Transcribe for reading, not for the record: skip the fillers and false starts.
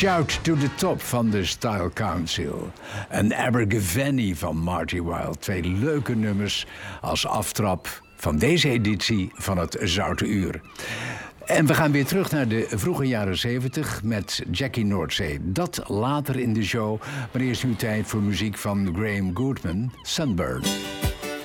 Shout to the Top van de Style Council. En Abergavenny van Marty Wilde. Twee leuke nummers als aftrap van deze editie van het Zoute Uur. En we gaan weer terug naar de vroege jaren 70 met Jackie Noordzee. Dat later in de show, maar eerst nu tijd voor muziek van Graham Goodman, Sunburn.